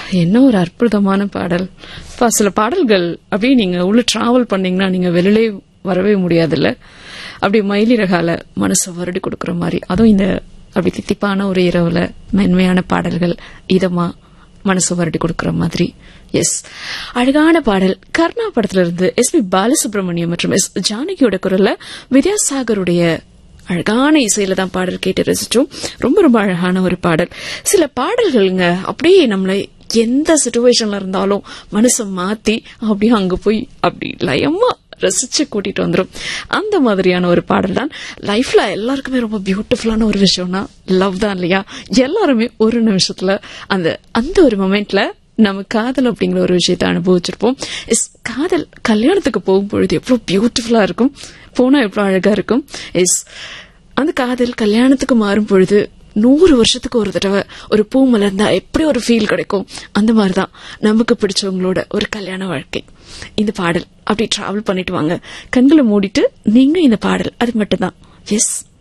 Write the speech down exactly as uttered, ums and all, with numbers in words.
என்ன ஒரு அற்புதமான பாடல். சில பாடல்கள் அப்படியே நீங்க உள்ள டிராவல் பண்ணீங்கன்னா நீங்க வெளியிலே வரவே முடியாதுல்ல. அப்படி மயிலிறகால மனசை வருடி கொடுக்கற மாதிரி, அதுவும் இந்த அப்படி தித்திப்பான ஒரு இரவுல மென்மையான பாடல்கள் இதமா மனசு வருடி கொடுக்கற மாதிரி. எஸ், அழகான பாடல். கர்ணா படத்துல இருந்து எஸ் பி பாலசுப்ரமணியம் மற்றும் எஸ் ஜானகியோட குரல்ல வித்யாசாகருடைய அழகான இசையில தான் பாடல் கேட்டு ரசிச்சோம். ரொம்ப ரொம்ப அழகான ஒரு பாடல். சில பாடல்கள்ங்க அப்படியே நம்மளை எந்த சிச்சுவேஷன்ல இருந்தாலும் மனசை மாத்தி அப்படியே அங்க போய் அப்படி லயமா ரசிச்சு கூட்டிட்டு வந்துடும். அந்த மாதிரியான ஒரு பாடல் தான். லைஃப்ல எல்லாருக்குமே ரொம்ப பியூட்டிஃபுல்லான ஒரு விஷயம்னா லவ் தான் இல்லையா? எல்லாருமே ஒரு நிமிஷத்துல அந்த அந்த ஒரு மொமெண்ட்ல நம்ம காதல் அப்படிங்கிற ஒரு விஷயத்த அனுபவிச்சிருப்போம். இஸ் காதல் கல்யாணத்துக்கு போகும்பொழுது எவ்வளவு பியூட்டிஃபுல்லா இருக்கும், போனா எவ்வளவு அழகா இருக்கும். இஸ் அந்த காதல் கல்யாணத்துக்கு மாறும் பொழுது நூறு வருஷத்துக்கு ஒரு தடவை ஒரு பூ மலர்ந்தா எப்படி ஒரு ஃபீல் கிடைக்கும், அந்த மாதிரிதான் நமக்கு பிடிச்சவங்களோட ஒரு கல்யாண வாழ்க்கை. இந்த பாடல் அப்படி டிராவல் பண்ணிட்டு வாங்க, கண்களை மூடிட்டு நீங்க இந்த பாடல் அது மட்டும்தான். எஸ்.